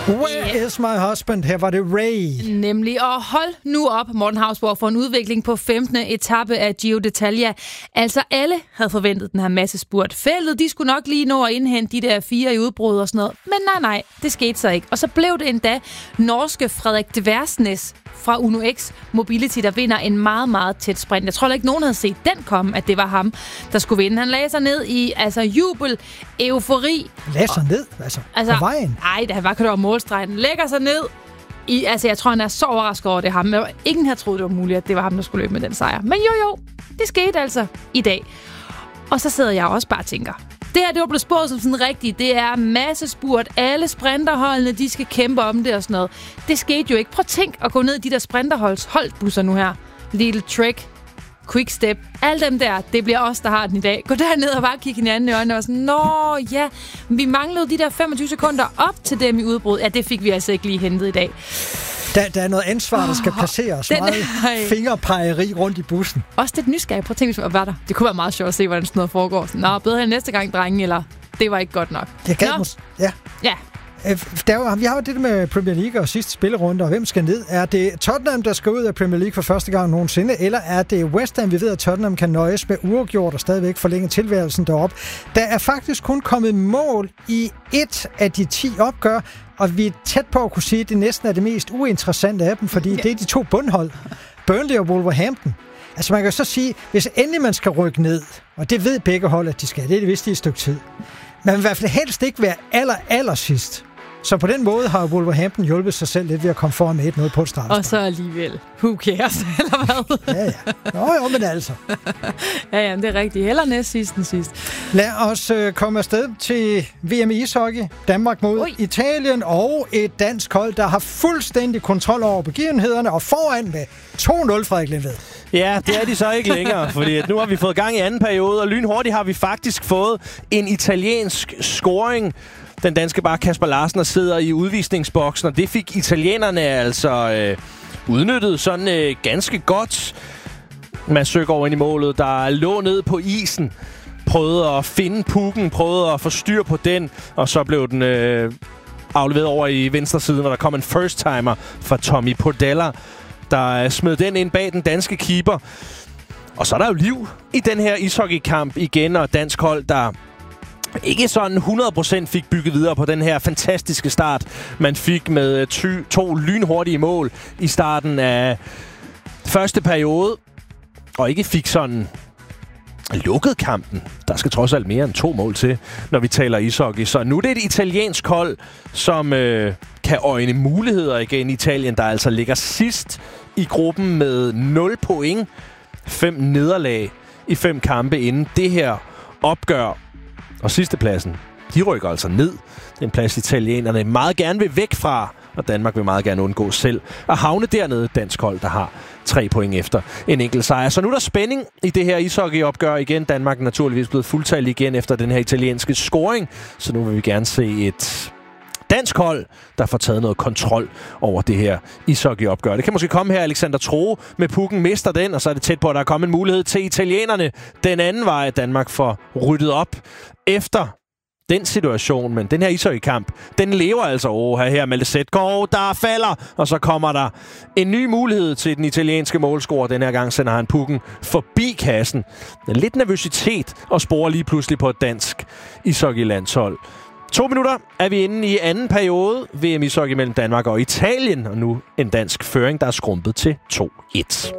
Where is my husband? Her var det Ray. Nemlig, og hold nu op, Morten Hausborg, for en udvikling på 15. etape af Giro d'Italia. Altså alle havde forventet den her massespurt. Feltet, de skulle nok lige nå at indhente de der 4 i udbrud og sådan noget. Men nej, det skete så ikke. Og så blev det endda norske Frederik Dversnes fra Uno X Mobility, der vinder en meget, meget tæt sprint. Jeg tror ikke, nogen havde set den komme, at det var ham, der skulle vinde. Han lagde sig ned i jubel, eufori. Lagde sig ned? Altså på vejen? Nej, da han var kørt over målstregen. Lægger sig ned. Jeg tror, han er så overrasket over det ham. Men ingen havde troet, det var muligt, at det var ham, der skulle løbe med den sejr. Men jo, det skete altså i dag. Og så sidder jeg også bare og tænker, det her, det var blevet spurgt som sådan rigtigt. Det er massespurt. Alle sprinterholdene, de skal kæmpe om det og sådan noget. Det skete jo ikke. Prøv at tænk at gå ned i de der sprinterholds holdbusser nu her. Little Trek, Quickstep, alle dem der, det bliver os, der har den i dag. Gå derned og bare kigge hinanden i øjnene og sådan, nå ja, vi manglede de der 25 sekunder op til dem i udbrud. Ja, det fik vi altså ikke lige hentet i dag. Der er noget ansvar, der skal placeres. Meget fingerpegeri rundt i bussen. Også det nysgerrige. Prøv at tænke, hvis jeg var der. Det kunne være meget sjovt at se, hvordan sådan noget foregår. Nå, bedre næste gang, drenge, eller det var ikke godt nok. Ja. Vi har jo det med Premier League og sidste spillerunde, og hvem skal ned? Er det Tottenham, der skal ud af Premier League for første gang nogensinde, eller er det West Ham? Vi ved, at Tottenham kan nøjes med uafgjort og stadigvæk forlænge tilværelsen derop. Der er faktisk kun kommet mål i 1 af de 10 opgør, og vi er tæt på at kunne sige, at det næsten er det mest uinteressante af dem, fordi det er de 2 bundhold, Burnley og Wolverhampton. Altså man kan så sige, hvis endelig man skal rykke ned, og det ved begge hold, at de skal, det er det vist i et stykke tid, man vil i hvert fald helst ikke være aller sidst. Så på den måde har Wolverhampton hjulpet sig selv lidt ved at komme foran med 1-0 på et start. Og så alligevel. Who cares, eller hvad? Ja. Nå, men altså. Ja, det er rigtigt. Heller næst sidst end sidst. Lad os komme afsted til VM i ishockey. Danmark mod Italien og et dansk hold, der har fuldstændig kontrol over begivenhederne og foran med 2-0, Frederik Lindved. Ja, det er de så ikke længere, fordi nu har vi fået gang i anden periode, og lynhurtigt har vi faktisk fået en italiensk scoring. Den danske bare Kasper Larsen, der sidder i udvisningsboksen, og det fik italienerne altså udnyttet sådan ganske godt. Mads Søgaard ind i målet, der lå ned på isen, prøvede at finde pucken, prøvede at få styr på den, og så blev den afleveret over i venstre siden, og der kom en first-timer fra Tommy Podella, der smed den ind bag den danske keeper. Og så er der jo liv i den her ishockeykamp igen, og dansk hold, der ikke sådan 100% fik bygget videre på den her fantastiske start, man fik med 2 lynhurtige mål i starten af første periode, og ikke fik sådan lukket kampen. Der skal trods alt mere end 2 mål til, når vi taler ishockey. Så nu er det et italiensk hold, som kan øjne muligheder igen. Italien, der altså ligger sidst i gruppen med 0 point. 5 nederlag i 5 kampe inden det her opgør. Og sidstepladsen, de rykker altså ned. Det er en plads, italienerne meget gerne vil væk fra, og Danmark vil meget gerne undgå selv at havne dernede. Dansk hold, der har 3 point efter en enkelt sejr. Så nu er der spænding i det her ishockeyopgør igen. Danmark er naturligvis blevet fuldtallig igen efter den her italienske scoring. Så nu vil vi gerne se et dansk hold, der får taget noget kontrol over det her ishockeyopgør. Det kan måske komme her, Alexander Troe med pukken, mister den, og så er det tæt på, at der er kommet en mulighed til italienerne den anden vej, at Danmark får ryddet op efter den situation. Men den her ishockeykamp, den lever altså her med Zetgaard, der falder, og så kommer der en ny mulighed til den italienske målscorer. Den her gang sender han pukken forbi kassen. Lidt nervøsitet og sporer lige pludselig på et dansk ishockeylandshold. 2 minutter er vi inde i anden periode. VM ishockey mellem Danmark og Italien, og nu en dansk føring, der er skrumpet til 2-1.